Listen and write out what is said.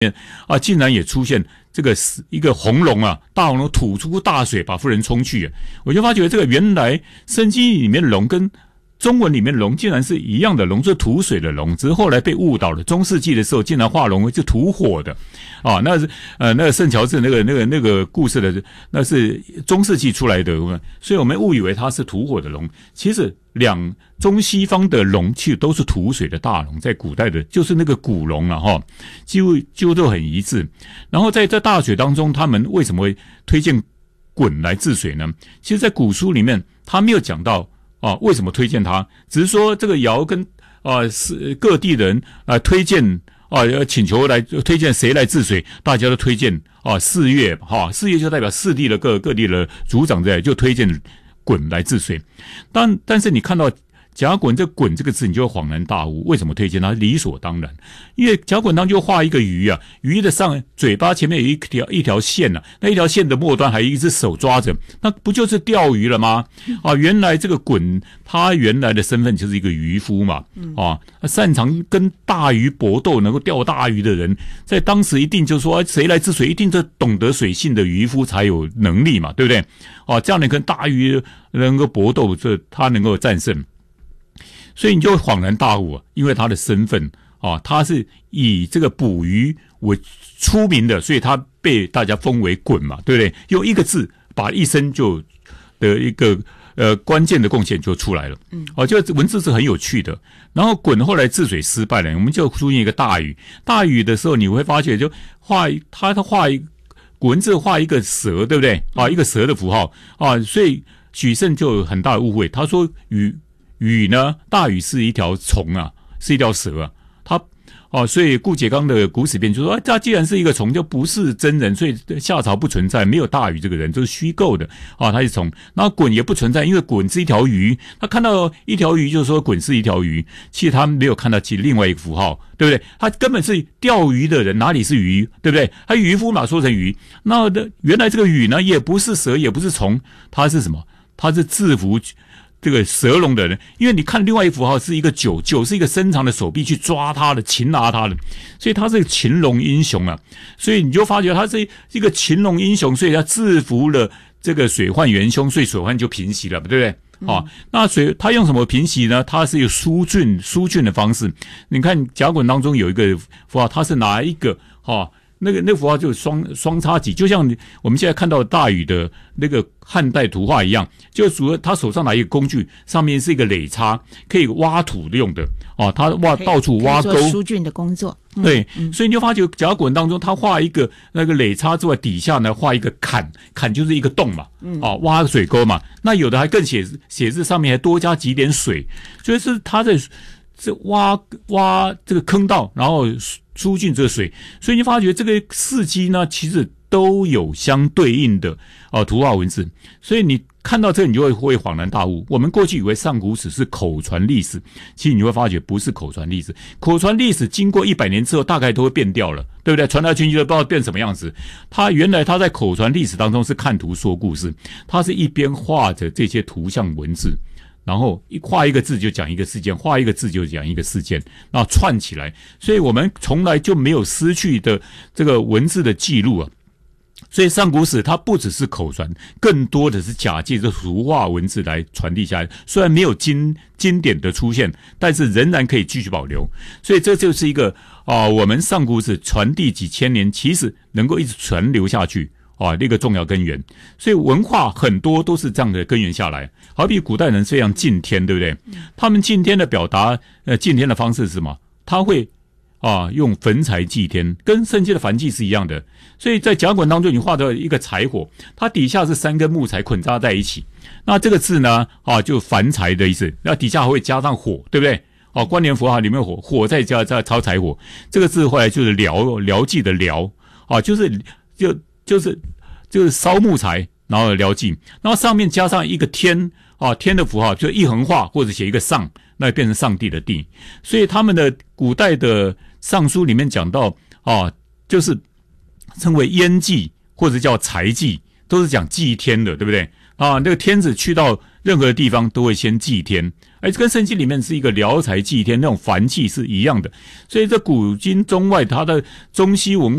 竟然也出现这个一个红龙啊，大红龙吐出大水把妇人冲去，我就发觉这个原来圣经里面的龙跟中文里面的龙竟然是一样的龙，是吐水的龙，只是后来被误导了。中世纪的时候，竟然画龙是吐火的，那是那个圣乔治那个故事的，那是中世纪出来的，所以我们误以为它是吐火的龙。其实中西方的龙其实都是吐水的大龙，在古代的就是那个古龙了哈，几乎都很一致。然后在这大水当中，他们为什么会推荐鲧来治水呢？其实，在古书里面他没有讲到。为什么推荐他？只是说这个尧跟各地人推荐请求来推荐谁来治水，大家都推荐4月4月就代表四地的各地的族长在就推荐鲧来治水。但是你看到甲鲧这鲧这个字，你就会恍然大悟，为什么推荐它？理所当然，因为甲鲧当就画一个鱼啊，鱼的嘴巴前面有一条线啊，那一条线的末端还有一只手抓着，那不就是钓鱼了吗？原来这个鲧他原来的身份就是一个渔夫嘛，擅长跟大鱼搏斗，能够钓大鱼的人，在当时一定就是说谁来治水，一定是懂得水性的渔夫才有能力嘛，对不对？这样的跟大鱼能够搏斗，这他能够战胜。所以你就恍然大悟因为他的身份他是以这个捕鱼为出名的，所以他被大家封为鲧嘛，对不对？用一个字把一生就的一个关键的贡献就出来了。这个文字是很有趣的。然后鲧后来治水失败了，我们就出现一个大禹。大禹的时候，你会发觉就画文字画一个蛇，对不对？一个蛇的符号所以许慎就有很大的误会，他说禹呢，大禹是一条虫啊，是一条蛇啊，所以顾颉刚的古史辨就说他既然是一个虫，就不是真人，所以夏朝不存在，没有大禹这个人，就是虚构的他是虫。然后鲧也不存在，因为鲧是一条鱼，他看到一条鱼就说鲧是一条鱼，其实他没有看到其另外一个符号，对不对？他根本是钓鱼的人，哪里是鱼，对不对？他渔夫嘛，说成鱼。那原来这个禹呢，也不是蛇，也不是虫，他是什么？他是制服这个蛇龙的人，因为你看另外一符号是一个九是一个伸长的手臂去抓他的，擒拿他的，所以他是擒龙英雄啊。所以你就发觉他是一个擒龙英雄，所以他制服了这个水患元凶，所以水患就平息了，对不对？那他用什么平息呢？他是有疏浚的方式。你看甲鲧当中有一个符号，他是拿一个那个符号就是双叉戟，就像我们现在看到大禹的那个汉代图画一样，就主要他手上拿一个工具，上面是一个垒叉，可以挖土用的他到处挖沟， 做疏浚的工作。 对，所以你就发觉甲鲧当中，他画一个那个垒叉之外，底下呢画一个坎就是一个洞嘛，挖水沟嘛。那有的还更写字上面还多加几点水，所以是他在挖这个坑道，然后疏浚这个水，所以你发觉这个事迹呢，其实都有相对应的图画文字，所以你看到这你就会恍然大悟。我们过去以为上古史是口传历史，其实你会发觉不是口传历史。口传历史经过100年之后，大概都会变掉了，对不对？传来传去都不知道变什么样子。原来他在口传历史当中是看图说故事，他是一边画着这些图像文字，然后画一个字就讲一个事件，画一个字就讲一个事件，然后串起来，所以我们从来就没有失去的这个文字的记录啊。所以上古史它不只是口传，更多的是假借这图画文字来传递下来。虽然没有经典的出现，但是仍然可以继续保留。所以这就是一个我们上古史传递几千年，其实能够一直传流下去那个重要根源。所以文化很多都是这样的根源下来。好比古代人非常敬天，对不对？他们敬天的表达敬天的方式是什么？他会用焚柴祭天，跟圣经的燔祭是一样的。所以在甲鲧当中，你画到一个柴火，它底下是3根木材捆扎在一起。那这个字呢，就燔柴的意思。那底下还会加上火，对不对？关联符号里面火再加烧柴火。这个字后来就是辽祭的辽就是烧木材，然后辽祭，然后上面加上一个天天的符号，就一横画或者写一个上，那变成上帝的帝。所以他们的古代的尚书里面讲到就是称为燕祭或者叫柴祭，都是讲祭天的，对不对？那个天子去到任何地方都会先祭天跟圣经里面是一个聊财祭天那种燔祭是一样的。所以这古今中外它的中西文